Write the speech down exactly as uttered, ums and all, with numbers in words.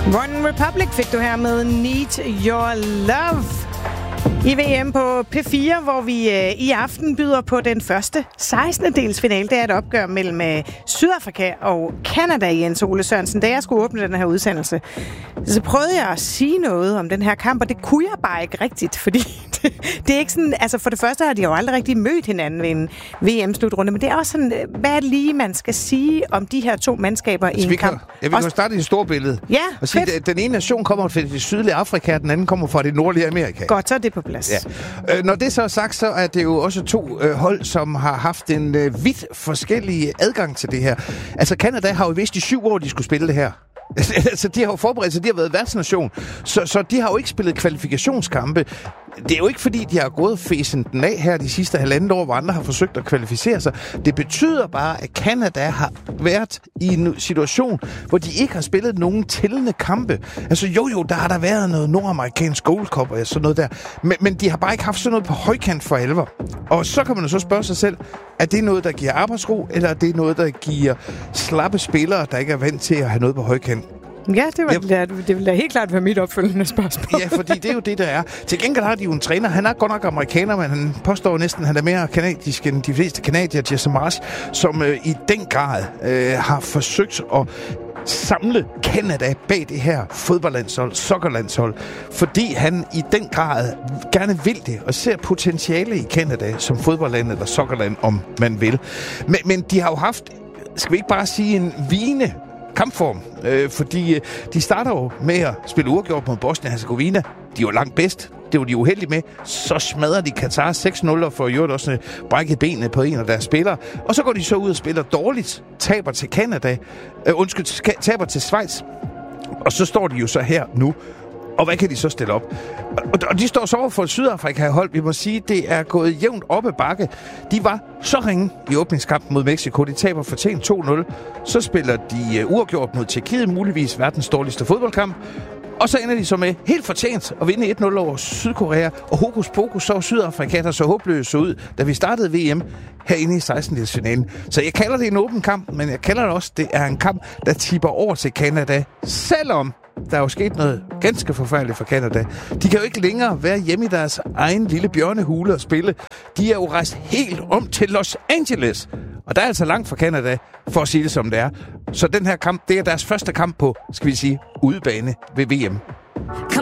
One Republic fik du her med Need Your Love i V M på P fire, hvor vi øh, i aften byder på den første sekstende dels finale. Det er et opgør mellem øh, Sydafrika og Canada, Jens Ole Sørensen. Da jeg skulle åbne den her udsendelse, så prøvede jeg at sige noget om den her kamp, og det kunne jeg bare ikke rigtigt, fordi det, det er ikke sådan, altså for det første har de jo aldrig rigtig mødt hinanden ved en V M-slutrunde, men det er også sådan, hvad er det lige, man skal sige om de her to mandskaber altså, i en kamp? Jeg vil også starte i det store billede. Ja, og sige, at den ene nation kommer fra det sydlige Afrika, og den anden kommer fra det nordlige Amerika. Godt, så er det på plads. Ja. Øh, når det så er sagt, så er det jo også to øh, hold, som har haft en øh, vidt forskellige adgang til det her. Altså, Canada har jo vidst i syv år, de skulle spille det her. Altså, de har jo forberedt sig, de har været værtsnation, så, så de har jo ikke spillet kvalifikationskampe. Det er jo ikke, fordi de har gået og fæsen den af her de sidste halvandet år, hvor andre har forsøgt at kvalificere sig. Det betyder bare, at Canada har været i en situation, hvor de ikke har spillet nogen tællende kampe. Altså jo jo, der har der været noget nordamerikansk Gold Cup og sådan noget der, men, men de har bare ikke haft sådan noget på højkant for alvor. Og så kan man jo så spørge sig selv, er det noget, der giver arbejdsro, eller er det noget, der giver slappe spillere, der ikke er vant til at have noget på højkant? Ja, det, var, ja. det ville da helt klart være mit opfølgende spørgsmål. Ja, fordi det er jo det, der er. Til gengæld har de jo en træner. Han er godt nok amerikaner, men han påstår næsten, at han er mere kanadisk end de fleste kanadier, Jesse Marsh, som øh, i den grad øh, har forsøgt at samle Canada bag det her fodboldlandshold, soccerlandshold, fordi han i den grad gerne vil det, og ser potentiale i Canada som fodboldland eller soccerland, om man vil. Men, men de har jo haft, skal vi ikke bare sige, en vigende kampform, øh, fordi øh, de starter jo med at spille uafgjort mod Bosnien-Herzegovina. De er jo langt bedst. Det var de uheldige med. Så smadrer de Katar seks nul og får jo også øh, brækket benene på en af deres spillere. Og så går de så ud og spiller dårligt. Taber til Canada. Øh, undskyld, taber til Schweiz. Og så står de jo så her nu. Og hvad kan de så stille op? Og de står så over for et Sydafrika-hold. Vi må sige, det er gået jævnt op ad bakke. De var så ringe i åbningskampen mod Mexico. De taber fortjent to nul. Så spiller de uafgjort mod Tjekkiet, muligvis verdens dårligste fodboldkamp. Og så ender de så med helt fortjent at vinde et nul over Sydkorea. Og hokus pokus så Sydafrika, der så håbløse ud, da vi startede V M herinde i sekstende-delsfinalen. Så jeg kalder det en åben kamp, men jeg kalder det også, det er en kamp, der tipper over til Canada, selvom der er jo sket noget ganske forfærdeligt for Canada. De kan jo ikke længere være hjemme i deres egen lille bjørnehule og spille. De er jo rejst helt om til Los Angeles. Og der er altså langt fra Canada, for at sige det som det er. Så den her kamp, det er deres første kamp på, skal vi sige, udebane ved V M.